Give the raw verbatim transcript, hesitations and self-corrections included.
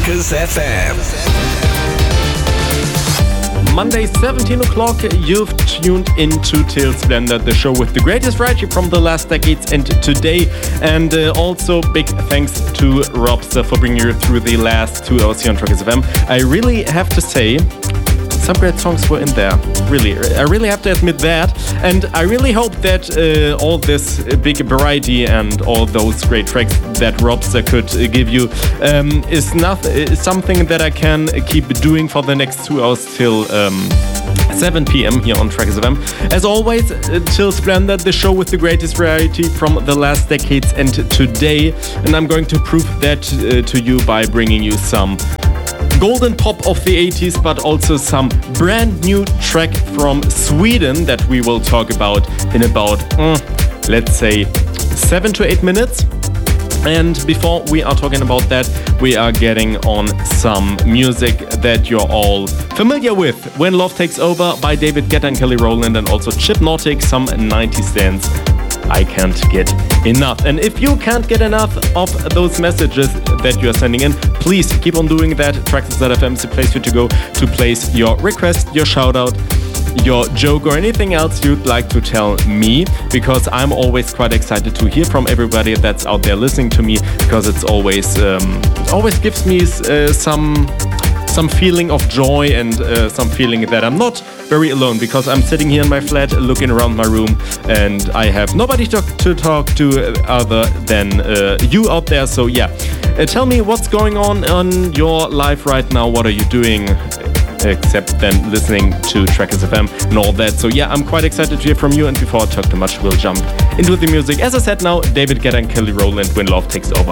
Trackers F M. Monday, seventeen o'clock, you've tuned into Till Splendor, the show with the greatest variety from the last decades and today. And uh, also big thanks to Robster for bringing you through the last two hours here on Trackers F M. I really have to say, some great songs were in there. Really, I really have to admit that. And I really hope that uh, all this big variety and all those great tracks that Robster could uh, give you um, is not is something that I can keep doing for the next two hours till um, seven p.m. here on Trackers F M. As always, uh, Till Splendor, the show with the greatest variety from the last decades and today. And I'm going to prove that uh, to you by bringing you some golden pop of the eighties, but also some brand new track from Sweden that we will talk about in about, mm, let's say, seven to eight minutes. And before we are talking about that, we are getting on some music that you're all familiar with. When Love Takes Over by David Guetta and Kelly Rowland, and also Chipnotic, some nineties dance. I can't get enough. And if you can't get enough of those messages that you are sending in, please keep on doing that. Trackers dot f m is the place for you to go to place your request, your shout out, your joke, or anything else you'd like to tell me, because I'm always quite excited to hear from everybody that's out there listening to me, because it's always um, it always gives me uh, some some feeling of joy and uh, some feeling that I'm not very alone, because I'm sitting here in my flat looking around my room and I have nobody to, to talk to other than uh, you out there. So yeah, uh, tell me what's going on on your life right now. What are you doing except then listening to Trackers F M and all that? So yeah, I'm quite excited to hear from you, and before I talk too much, we'll jump into the music. As I said now, David Guetta and Kelly Rowland, When Love Takes Over.